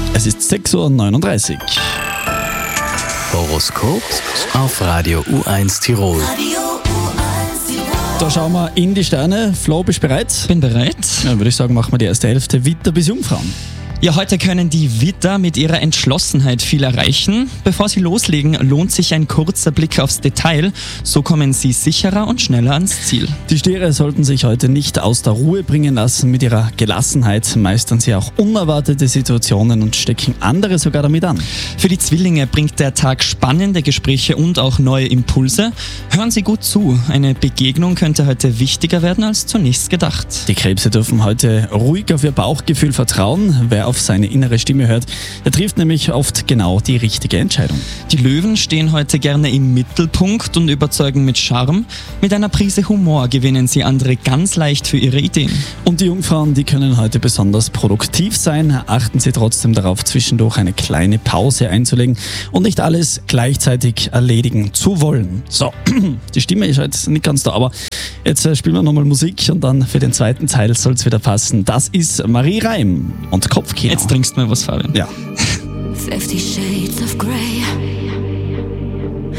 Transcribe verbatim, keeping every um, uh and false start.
Es ist sechs Uhr neununddreißig. Horoskop auf Radio U eins Tirol. Da schauen wir in die Sterne. Flo, bist du bereit? Bin bereit. Ja, würde ich sagen, machen wir die erste Hälfte Widder bis Jungfrauen. Ja, heute können die Widder mit ihrer Entschlossenheit viel erreichen. Bevor sie loslegen, lohnt sich ein kurzer Blick aufs Detail. So kommen sie sicherer und schneller ans Ziel. Die Stiere sollten sich heute nicht aus der Ruhe bringen lassen. Mit ihrer Gelassenheit meistern sie auch unerwartete Situationen und stecken andere sogar damit an. Für die Zwillinge bringt der Tag spannende Gespräche und auch neue Impulse. Hören Sie gut zu. Eine Begegnung könnte heute wichtiger werden als zunächst gedacht. Die Krebse dürfen heute ruhig auf ihr Bauchgefühl vertrauen. Wer auf seine innere Stimme hört, der trifft nämlich oft genau die richtige Entscheidung. Die Löwen stehen heute gerne im Mittelpunkt und überzeugen mit Charme. Mit einer Prise Humor gewinnen sie andere ganz leicht für ihre Ideen. Und die Jungfrauen, die können heute besonders produktiv sein. Achten Sie trotzdem darauf, zwischendurch eine kleine Pause einzulegen und nicht alles gleichzeitig erledigen zu wollen. So, die Stimme ist jetzt nicht ganz da, aber jetzt spielen wir nochmal Musik und dann für den zweiten Teil soll es wieder passen. Das ist Marie Reim und Kopfkino. Jetzt trinkst du mir was, Fabian. Ja. Fifty Shades of Grey.